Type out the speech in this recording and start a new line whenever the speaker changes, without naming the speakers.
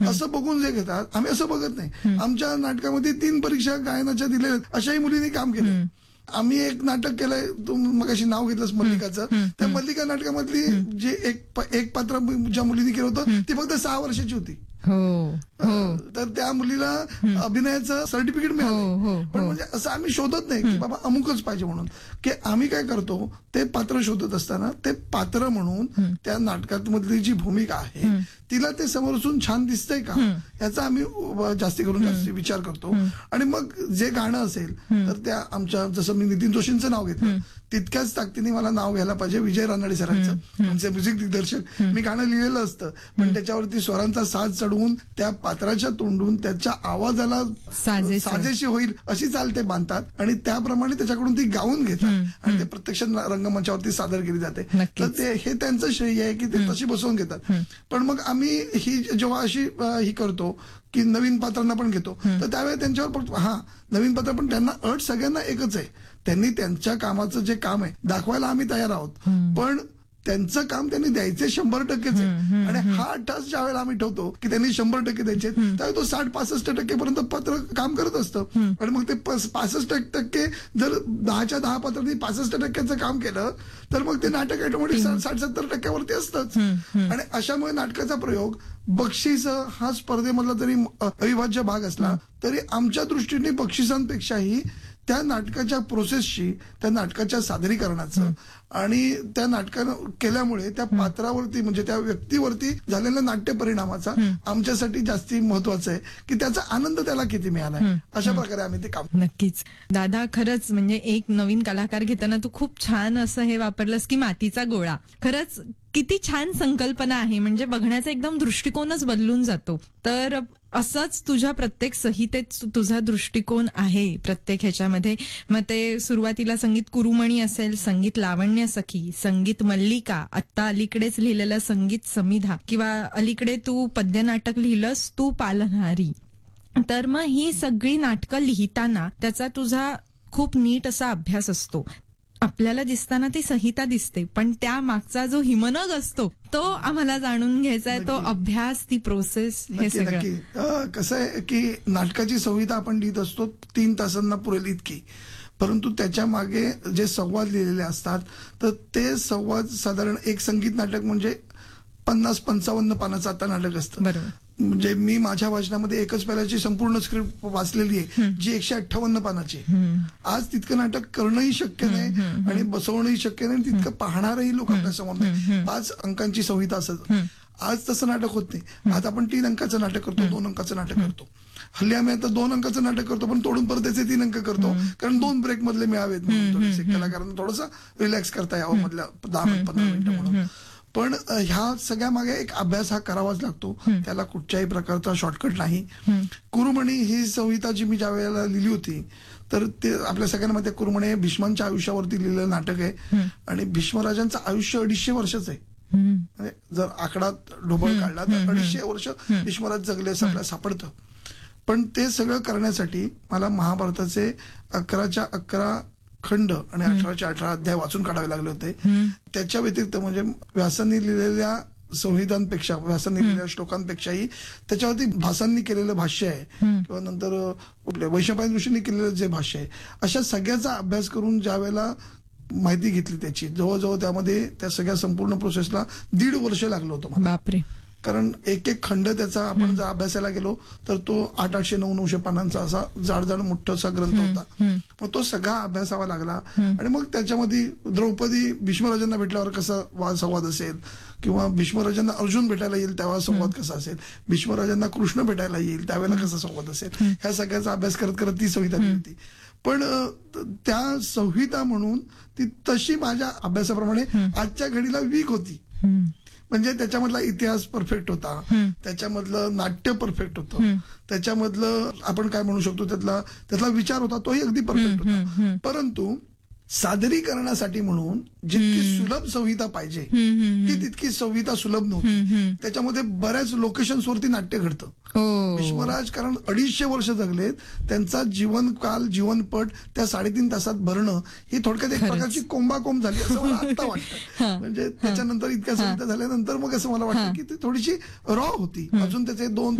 असं बघून जे घेतात, आम्ही असं बघत नाही. आमच्या नाटकामध्ये 3 परीक्षा गायनाच्या दिलेल्या अशाही मुलींनी काम केलं. आम्ही एक नाटक केलंय, तू मगाशी नाव घेतलंस मल्लिकाचं, त्या मल्लिका नाटकामधली जे एक पात्र ज्या मुलीने केलं होतं ती फक्त 6 वर्षाची होती. तर त्या मुलीला अभिनयाचं सर्टिफिकेट मिळालं. पण म्हणजे असं आम्ही शोधत नाही की बाबा अमुकच पाहिजे म्हणून, की आम्ही काय करतो ते पात्र शोधत असताना ते पात्र म्हणून त्या नाटकात मधली जी भूमिका आहे तिला ते समोरून छान दिसतंय का याचा आम्ही जास्ती करून जास्ती विचार करतो. आणि मग जे गाणं असेल तर त्या आमच्या, जसं मी नितीन जोशींचं नाव घेतलं, तितक्याच ताकदीने मला नाव घ्यायला पाहिजे विजय रानडे सरांचं, आमचे म्युझिक दिग्दर्शक. मी गाणं लिहिलेलं असतं पण त्याच्यावरती स्वरांचा साज चढवून त्या पात्राच्या तोंडून त्याच्या आवाजाला साजेशी होईल अशी चाल ते बांधतात आणि त्याप्रमाणे त्याच्याकडून ती गाऊन घेतात आणि ते प्रत्यक्ष रंगमंचावरती सादर केली जाते. तर ते हे त्यांचं श्रेय आहे की ते तशी बसवून घेतात. पण मग आम्ही ही जेव्हा अशी ही करतो की नवीन पात्रांना पण घेतो तर त्यावेळी त्यांच्यावर नवीन पात्र, पण त्यांना अट सगळ्यांना एकच आहे, त्यांनी त्यांच्या कामाचं जे काम आहे दाखवायला आम्ही तयार आहोत, पण त्यांचं काम त्यांनी द्यायचे 100%च आहे. आणि हा टास्क ज्या वेळेला आम्ही ठेवतो की त्यांनी 100% द्यायचे त्यावेळी तो 60-65% पर्यंत पत्र काम करत असतं. आणि मग ते 65% जर 10च्या 10 पात्रांनी 65% काम केलं तर मग ते नाटक ऑटोमॅटिक 60-70% असतंच. आणि अशामुळे नाटकाचा प्रयोग बक्षीस हा स्पर्धेमधला जरी अविभाज्य भाग असला तरी आमच्या दृष्टीने बक्षिसांपेक्षाही त्या नाटकाच्या प्रोसेसशी, त्या नाटकाच्या सादरीकरणाचं आणि त्या नाटकानं केल्यामुळे त्या पात्रावरती म्हणजे त्या व्यक्तीवरती झालेल्या नाट्य परिणामाचा आमच्यासाठी जास्ती महत्वाचं आहे की त्याचा आनंद त्याला किती मिळालाय. अशा प्रकारे आम्ही ते काम.
नक्कीच दादा, खरंच म्हणजे एक नवीन कलाकार घेताना तू खूप छान असं हे वापरलंस की मातीचा गोळा. खरंच किती छान संकल्पना आहे, म्हणजे बघण्याचा एकदम दृष्टिकोनच बदलून जातो. तर असंच तुझ्या प्रत्येक संहितेत तुझा दृष्टिकोन आहे प्रत्येक ह्याच्यामध्ये. मग ते सुरुवातीला संगीत कुरुमणी असेल, संगीत लावण्य सखी, संगीत मल्लिका, आत्ता अलीकडेच लिहिलेलं संगीत समिधा, किंवा अलीकडे तू पद्यनाटक लिहिलंस तू पालनहारी. तर मग ही सगळी नाटकं लिहिताना त्याचा तुझा खूप नीट असा अभ्यास असतो. आपल्याला दिसताना ती संहिता दिसते, पण त्या मागचा जो हिमनग असतो तो आम्हाला जाणून घ्यायचा आहे, तो अभ्यास, ती प्रोसेस, हे सगळं.
कसं आहे की नाटकाची संहिता आपण लिहित असतो 3 तासांना पुरेल इतकी, परंतु त्याच्या मागे जे संवाद लिहिलेले असतात तर ते संवाद साधारण एक संगीत नाटक म्हणजे 50-55 पानाचं आता नाटक असतं. म्हणजे मी माझ्या वाचनामध्ये एकच पहिल्याची संपूर्ण स्क्रिप्ट वाचलेली आहे जी 158 पानाची. आज तितकं नाटक करणंही शक्य नाही आणि बसवणंही शक्य नाही, तितकं पाहणारही लोक आपल्या समोर नाही. 5 अंकांची संहिता असत. आज तसं नाटक होत नाही. आज आपण 3 अंकाचं नाटक करतो, 2 अंकाचं नाटक करतो. हल्ली आम्ही आता 2 अंकाचं नाटक करतो पण तोडून परत त्याचे 3 अंक करतो, कारण 2 ब्रेक मधले मिळावेत म्हणून, थोडेसे कलाकारांना थोडंसं रिलॅक्स करता यावं मधल्या 10-15 मिनिटं म्हणून. पण ह्या सगळ्या मागे एक अभ्यास हा करावाच लागतो, त्याला कुठच्याही प्रकारचा शॉर्टकट नाही. कुरुमणी ही संहिता जी मी ज्या वेळेला लिहिली होती तर ते आपल्या सगळ्यांना माहिती आहे, कुरुमणी हे भीष्मांच्या आयुष्यावरती लिहिलेलं नाटक आहे आणि भीष्मराजांचं आयुष्य 250 वर्षाचं आहे. म्हणजे जर आकडा ढोबळ काढला तर 250 वर्ष भीष्मराज जगले असं आपल्याला सापडतं. पण ते सगळं करण्यासाठी मला महाभारताचे 11च्या 11 खंड आणि 18च्या 18 अध्याय वाचून काढावे लागले होते. त्याच्या व्यतिरिक्त म्हणजे व्यासांनी लिहिलेल्या संहितांपेक्षा, व्यासांनी लिहिलेल्या श्लोकांपेक्षाही त्याच्यावरती भासांनी केलेलं भाष्य आहे किंवा नंतर कुठल्या वैशंपायन ऋषींनी केलेलं जे भाष्य आहे, अशा सगळ्याचा अभ्यास करून ज्या वेळेला माहिती घेतली त्याची, जवळजवळ त्यामध्ये त्या सगळ्या संपूर्ण प्रोसेसला 1.5 वर्ष लागलं होतं मला.
बापरे.
कारण एक एक खंड त्याचा आपण जर अभ्यासाला गेलो तर तो 800-900 पानांचा असा जाड मोठासा ग्रंथ होता. मग तो सगळा अभ्यासावा लागला. आणि मग त्याच्यामध्ये द्रौपदी भीष्मराजांना भेटल्यावर कसा संवाद असेल, किंवा भीष्मराजांना अर्जुन भेटायला येईल तेव्हा संवाद कसा असेल, भीष्मराजांना कृष्ण भेटायला येईल त्यावेळेला कसा संवाद असेल, ह्या सगळ्याचा अभ्यास करत करत ती संहिता लिहिली होती. पण त्या संहिता म्हणून ती तशी माझ्या अभ्यासाप्रमाणे आजच्या घडीला वीक होती. म्हणजे त्याच्यामधला इतिहास परफेक्ट होता, त्याच्यामधलं नाट्य परफेक्ट होतं, त्याच्यामधलं आपण काय म्हणू शकतो त्यातला विचार होता तोही अगदी परफेक्ट होता. परंतु सादरीकरणासाठी म्हणून जितकी सुलभ संहिता पाहिजे ती तितकी संहिता सुलभ नव्हती. त्याच्यामध्ये बऱ्याच लोकेशन्स वरती नाट्य घडतं. भीष्मराज कारण 250 वर्ष जगलेत, त्यांचा जीवनकाल, जीवनपट त्या 3.5 तासात भरणं ही थोडक्यात एक प्रकारची कोंबाकोंब झाली असं मला आता वाटतं. म्हणजे त्याच्यानंतर इतक्या संहिता झाल्यानंतर मग असं मला वाटतं की ती थोडीशी रॉ होती. अजून त्याचे 2